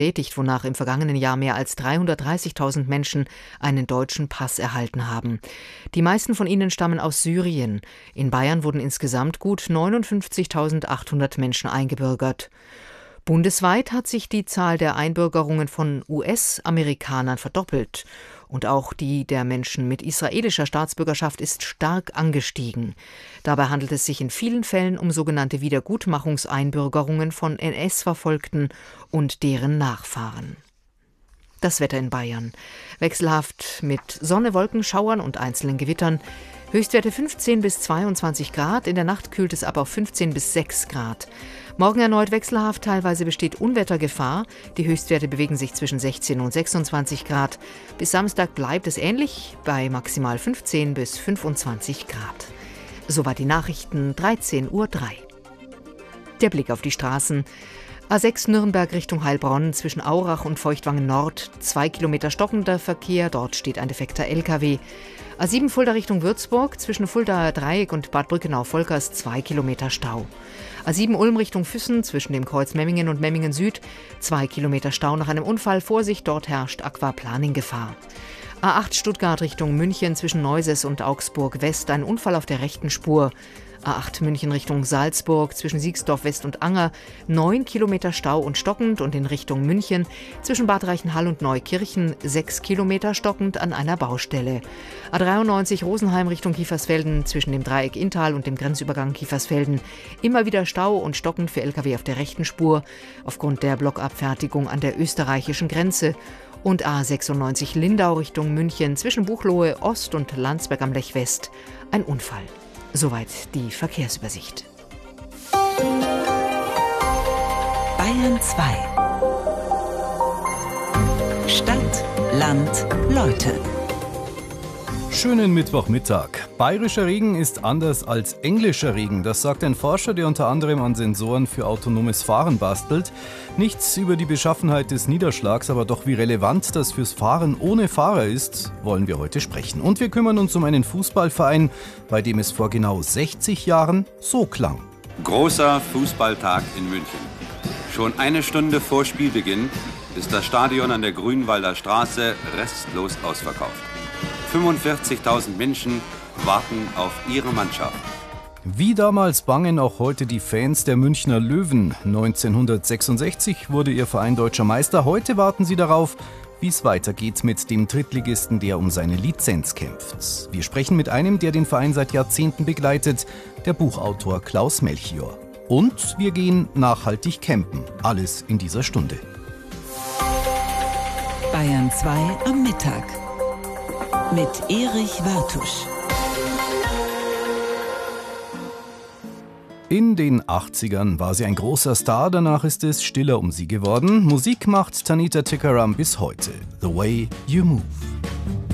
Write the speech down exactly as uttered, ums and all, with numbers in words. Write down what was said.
bestätigt, wonach im vergangenen Jahr mehr als dreihundertdreißigtausend Menschen einen deutschen Pass erhalten haben. Die meisten von ihnen stammen aus Syrien. In Bayern wurden insgesamt gut neunundfünfzigtausendachthundert Menschen eingebürgert. Bundesweit hat sich die Zahl der Einbürgerungen von U S-Amerikanern verdoppelt. Und auch die der Menschen mit israelischer Staatsbürgerschaft ist stark angestiegen. Dabei handelt es sich in vielen Fällen um sogenannte Wiedergutmachungseinbürgerungen von N S-Verfolgten und deren Nachfahren. Das Wetter in Bayern. Wechselhaft mit Sonne, Wolken, Schauern und einzelnen Gewittern. Höchstwerte fünfzehn bis zweiundzwanzig Grad, in der Nacht kühlt es ab auf fünfzehn bis sechs Grad. Morgen erneut wechselhaft, teilweise besteht Unwettergefahr. Die Höchstwerte bewegen sich zwischen sechzehn und sechsundzwanzig Grad. Bis Samstag bleibt es ähnlich, bei maximal fünfzehn bis fünfundzwanzig Grad. Soweit die Nachrichten, dreizehn Uhr drei. Der Blick auf die Straßen. A sechs Nürnberg Richtung Heilbronn zwischen Aurach und Feuchtwangen Nord. Zwei Kilometer stockender Verkehr, dort steht ein defekter L K W. A sieben Fulda Richtung Würzburg zwischen Fuldaer Dreieck und Bad Brückenau-Volkers zwei Kilometer Stau. A sieben Ulm Richtung Füssen zwischen dem Kreuz Memmingen und Memmingen Süd zwei Kilometer Stau nach einem Unfall. Vorsicht, dort herrscht Aquaplaning-Gefahr. A acht Stuttgart Richtung München zwischen Neuses und Augsburg West ein Unfall auf der rechten Spur. A acht München Richtung Salzburg zwischen Siegsdorf West und Anger neun Kilometer Stau und stockend, und in Richtung München zwischen Bad Reichenhall und Neukirchen sechs Kilometer stockend an einer Baustelle. A dreiundneunzig Rosenheim Richtung Kiefersfelden zwischen dem Dreieck Inntal und dem Grenzübergang Kiefersfelden immer wieder Stau und stockend für L K W auf der rechten Spur aufgrund der Blockabfertigung an der österreichischen Grenze. Und A sechsundneunzig Lindau Richtung München zwischen Buchloe Ost und Landsberg am Lech West ein Unfall. Soweit die Verkehrsübersicht. Bayern zwei. Stadt, Land, Leute. Schönen Mittwochmittag. Bayerischer Regen ist anders als englischer Regen. Das sagt ein Forscher, der unter anderem an Sensoren für autonomes Fahren bastelt. Nichts über die Beschaffenheit des Niederschlags, aber doch wie relevant das fürs Fahren ohne Fahrer ist, wollen wir heute sprechen. Und wir kümmern uns um einen Fußballverein, bei dem es vor genau sechzig Jahren so klang. Großer Fußballtag in München. Schon eine Stunde vor Spielbeginn ist das Stadion an der Grünwalder Straße restlos ausverkauft. fünfundvierzigtausend Menschen warten auf ihre Mannschaft. Wie damals bangen auch heute die Fans der Münchner Löwen. neunzehnhundertsechsundsechzig wurde ihr Verein deutscher Meister. Heute warten sie darauf, wie es weitergeht mit dem Drittligisten, der um seine Lizenz kämpft. Wir sprechen mit einem, der den Verein seit Jahrzehnten begleitet, der Buchautor Klaus Melchior. Und wir gehen nachhaltig campen. Alles in dieser Stunde. Bayern zwei am Mittag. Mit Erich Wartusch. In den achtzigern war sie ein großer Star, danach ist es stiller um sie geworden. Musik macht Tanita Tikaram bis heute. The Way You Move.